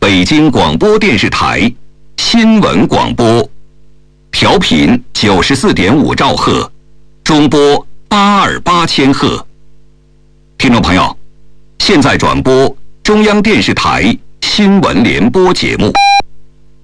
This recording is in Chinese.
北京广播电视台新闻广播，调频94.5兆赫，中波828千赫。听众朋友，现在转播中央电视台新闻联播节目。